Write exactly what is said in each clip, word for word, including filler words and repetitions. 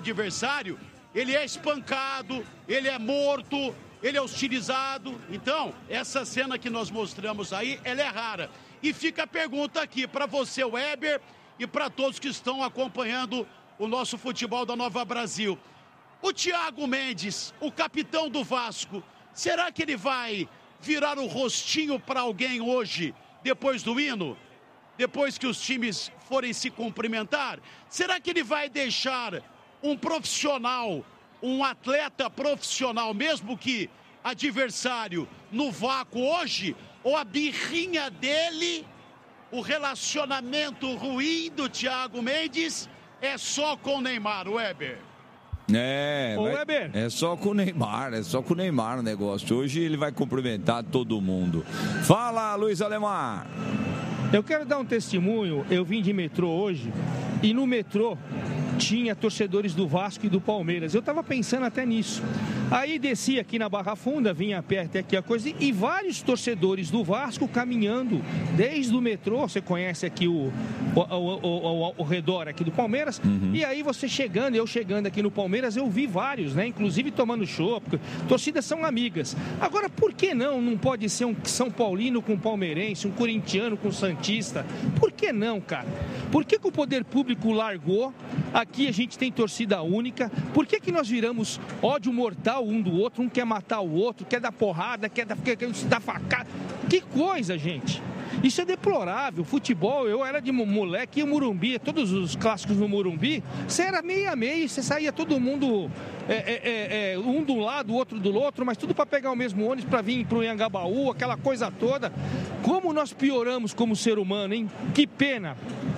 adversário, ele é espancado, ele é morto, ele é hostilizado. Então, essa cena que nós mostramos aí, ela é rara. E fica a pergunta aqui para você, Weber, e para todos que estão acompanhando o nosso futebol da Nova Brasil. O Thiago Mendes, o capitão do Vasco, será que ele vai virar o rostinho para alguém hoje, depois do hino? Depois que os times forem se cumprimentar? Será que ele vai deixar um profissional, um atleta profissional, mesmo que adversário, no vácuo hoje? Ou a birrinha dele, o relacionamento ruim do Thiago Mendes é só com o Neymar, Weber? É, Ô, vai, Weber. é só com o Neymar, é só com o Neymar o negócio. Hoje ele vai cumprimentar todo mundo. Fala, Luiz Alemar. Eu quero dar um testemunho. Eu vim de metrô hoje e no metrô tinha torcedores do Vasco e do Palmeiras. Eu estava pensando até nisso. Aí desci aqui na Barra Funda, vim a pé até aqui a coisa, e vários torcedores do Vasco caminhando desde o metrô. Você conhece aqui o, o, o, o, o redor aqui do Palmeiras. Uhum. E aí você chegando, eu chegando aqui no Palmeiras, eu vi vários, né? Inclusive tomando chopp. Torcidas são amigas. Agora, por que não? Não pode ser um São Paulino com palmeirense, um corintiano com santista? Por que não, cara? Por que que o poder público largou? Aqui a gente tem torcida única. Por que que nós viramos ódio mortal um do outro? Um quer matar o outro, quer dar porrada, quer dar, quer, quer dar facada. Que coisa, gente! Isso é deplorável. Futebol, eu era de moleque, ia no Morumbi, todos os clássicos no Morumbi, você era meio a meio, você saía todo mundo, é, é, é, um de um lado, o outro do outro, mas tudo para pegar o mesmo ônibus, para vir para o Anhangabaú, aquela coisa toda. Como nós pioramos como ser humano, hein? Que pena!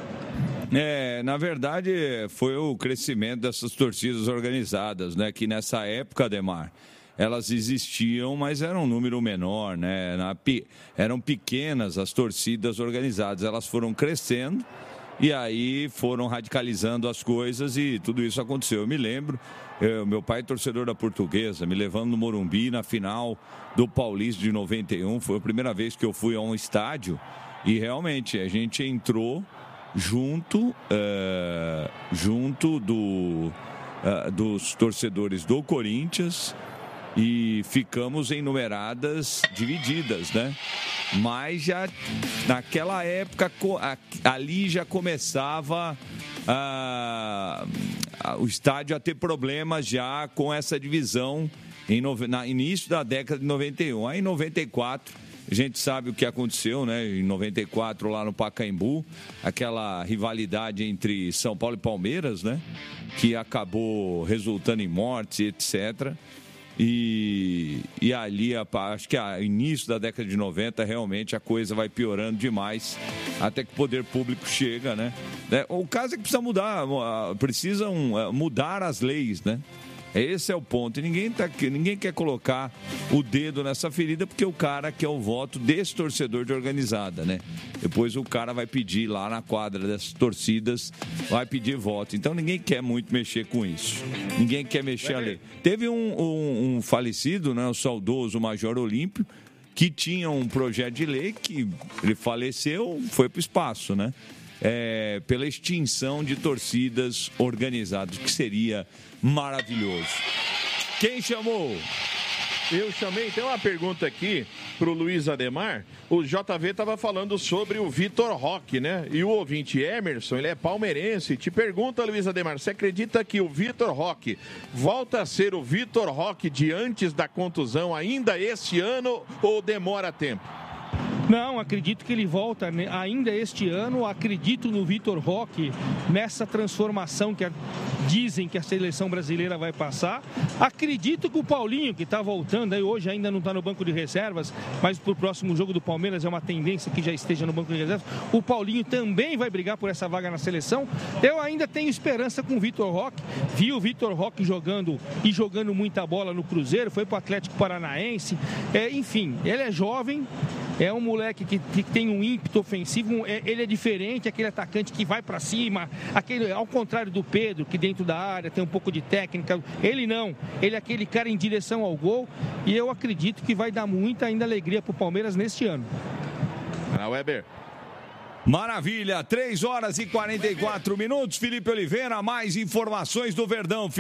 É, na verdade, foi o crescimento dessas torcidas organizadas, né? Que nessa época, Ademar, elas existiam, mas era um número menor, né? Na, eram pequenas as torcidas organizadas, elas foram crescendo e aí foram radicalizando as coisas e tudo isso aconteceu. Eu me lembro, eu, meu pai é torcedor da Portuguesa, me levando no Morumbi na final do Paulista de noventa e um, foi a primeira vez que eu fui a um estádio e realmente a gente entrou junto, uh, junto do, uh, dos torcedores do Corinthians e ficamos em numeradas divididas, né? Mas já naquela época ali já começava uh, uh, o estádio a ter problemas já com essa divisão em no, na início da década de noventa e um. Aí em noventa e quatro a gente sabe o que aconteceu, né? Em noventa e quatro, lá no Pacaembu, aquela rivalidade entre São Paulo e Palmeiras, né? Que acabou resultando em mortes, etcétera. E, e ali, acho que a início da década de noventa, realmente a coisa vai piorando demais, até que o poder público chega, né? O caso é que precisa mudar, precisam mudar as leis, né? Esse é o ponto. E ninguém, tá, ninguém quer colocar o dedo nessa ferida porque o cara quer o voto desse torcedor de organizada, né? Depois o cara vai pedir lá na quadra dessas torcidas, vai pedir voto. Então ninguém quer muito mexer com isso. Ninguém quer mexer a lei. Teve um, um, um falecido, né, o saudoso Major Olímpio, que tinha um projeto de lei que ele faleceu, foi para o espaço, né? É, pela extinção de torcidas organizadas, que seria maravilhoso. Quem chamou? Eu chamei. Tem uma pergunta aqui pro Luiz Ademar. O J V estava falando sobre o Vitor Roque, né? E o ouvinte Emerson, ele é palmeirense. Te pergunta, Luiz Ademar, você acredita que o Vitor Roque volta a ser o Vitor Roque de antes da contusão ainda esse ano ou demora tempo? Não, acredito que ele volta ainda este ano. Acredito no Vitor Roque, nessa transformação que a, dizem que a seleção brasileira vai passar. Acredito que o Paulinho, que está voltando, aí hoje ainda não está no banco de reservas, mas para o próximo jogo do Palmeiras é uma tendência que já esteja no banco de reservas. O Paulinho também vai brigar por essa vaga na seleção. Eu ainda tenho esperança com o Vitor Roque. Vi o Vitor Roque jogando e jogando muita bola no Cruzeiro, foi para o Atlético Paranaense. É, enfim, ele é jovem. É um moleque que, que tem um ímpeto ofensivo, ele é diferente, aquele atacante que vai para cima, aquele, ao contrário do Pedro, que dentro da área tem um pouco de técnica. Ele não, ele é aquele cara em direção ao gol e eu acredito que vai dar muita ainda alegria para o Palmeiras neste ano. Ah, Weber. Maravilha, três horas e quarenta e quatro minutos. Felipe Oliveira, mais informações do Verdão.